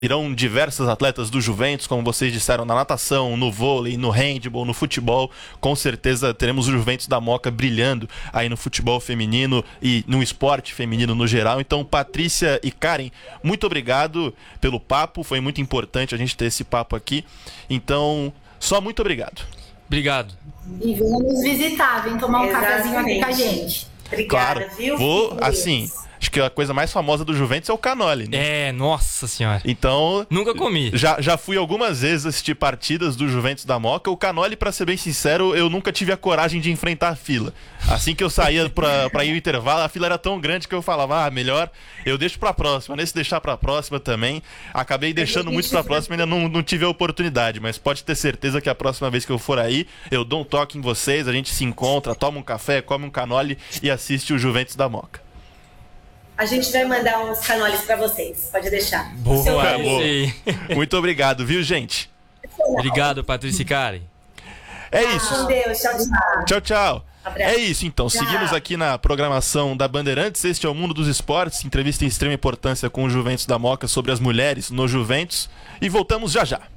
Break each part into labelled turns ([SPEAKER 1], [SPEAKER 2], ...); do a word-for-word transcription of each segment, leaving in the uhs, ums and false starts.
[SPEAKER 1] Irão diversos atletas do Juventus, como vocês disseram, na natação, no vôlei, no handball, no futebol. Com certeza teremos o Juventus da Moca brilhando aí no futebol feminino e no esporte feminino no geral. Então, Patrícia e Karen, muito obrigado pelo papo. Foi muito importante a gente ter esse papo aqui. Então, só muito obrigado.
[SPEAKER 2] Obrigado.
[SPEAKER 3] E venha nos visitar, vem tomar um
[SPEAKER 4] Exatamente.
[SPEAKER 3] cafezinho aqui com a gente.
[SPEAKER 4] Obrigada,
[SPEAKER 1] Claro,
[SPEAKER 4] viu?
[SPEAKER 1] vou, assim... Acho que a coisa mais famosa do Juventus é o cannoli, né?
[SPEAKER 2] É, nossa senhora.
[SPEAKER 1] Então...
[SPEAKER 2] Nunca comi.
[SPEAKER 1] Já, já fui algumas vezes assistir partidas do Juventus da Moca. O cannoli, pra ser bem sincero, eu nunca tive a coragem de enfrentar a fila. Assim que eu saía pra, pra ir ao intervalo, a fila era tão grande que eu falava, ah, melhor eu deixo pra próxima. Nesse deixar pra próxima também, acabei deixando muito pra próxima e ainda não, não tive a oportunidade. Mas pode ter certeza que a próxima vez que eu for aí, eu dou um toque em vocês, a gente se encontra, toma um café, come um cannoli e assiste o Juventus da Moca.
[SPEAKER 4] A gente vai mandar uns canoles pra vocês, pode deixar.
[SPEAKER 2] Boa,
[SPEAKER 4] Seu
[SPEAKER 1] é,
[SPEAKER 4] nome.
[SPEAKER 1] boa.
[SPEAKER 2] Sim.
[SPEAKER 1] Muito obrigado, viu, gente?
[SPEAKER 2] Obrigado, Patrícia e Karen.
[SPEAKER 1] É isso.
[SPEAKER 4] Com Deus, tchau, tchau.
[SPEAKER 1] Tchau, tchau.
[SPEAKER 4] Abraço.
[SPEAKER 1] É isso, então.
[SPEAKER 4] Tchau.
[SPEAKER 1] Seguimos aqui na programação da Bandeirantes. Este é o Mundo dos Esportes, entrevista em extrema importância com o Juventus da Moca sobre as mulheres no Juventus. E voltamos já já.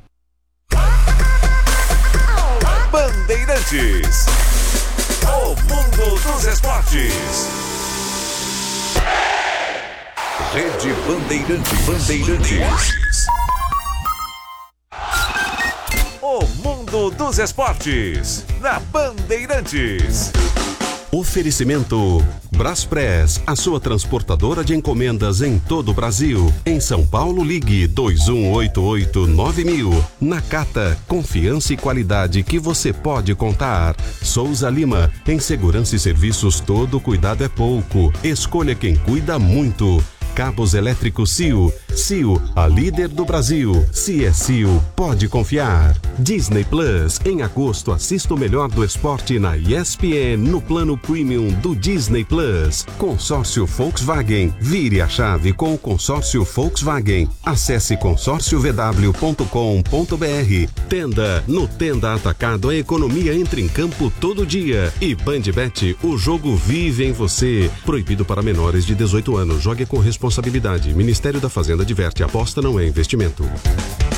[SPEAKER 5] Bandeirantes. O Mundo dos Esportes. Rede Bandeirantes. Bandeirantes. O Mundo dos Esportes. Na Bandeirantes.
[SPEAKER 6] Oferecimento Braspress, a sua transportadora de encomendas em todo o Brasil. Em São Paulo, ligue dois um oito oito nove mil. Nakata, confiança e qualidade que você pode contar. Souza Lima, em segurança e serviços todo cuidado é pouco. Escolha quem cuida muito. Cabos elétricos C I O. C I O, a líder do Brasil. Se é C I O, pode confiar. Disney Plus. Em agosto, assista o melhor do esporte na E S P N no plano premium do Disney Plus. Consórcio Volkswagen. Vire a chave com o consórcio Volkswagen. Acesse consórcio v w ponto com ponto b r. Tenda. No Tenda Atacado, a economia entra em campo todo dia. E Bandbet, o jogo vive em você. Proibido para menores de dezoito anos. Jogue com responsabilidade. Ministério da Fazenda adverte, aposta não é investimento.